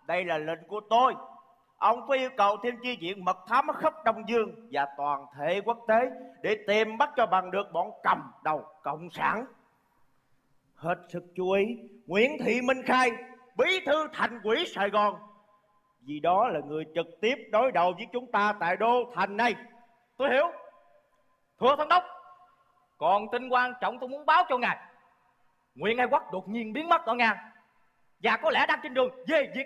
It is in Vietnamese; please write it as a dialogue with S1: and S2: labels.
S1: đây là lệnh của tôi. Ông phải yêu cầu thêm chi viện mật thám ở khắp Đông Dương và toàn thể quốc tế để tìm bắt cho bằng được bọn cầm đầu cộng sản. Hết sức chú ý, Nguyễn Thị Minh Khai, bí thư Thành ủy Sài Gòn, vì đó là người trực tiếp đối đầu với chúng ta tại đô thành này.
S2: Tôi hiểu. Thưa thống đốc, còn tin quan trọng tôi muốn báo cho ngài. Nguyễn Ái Quốc đột nhiên biến mất ở Nga và có lẽ đang trên đường về Việt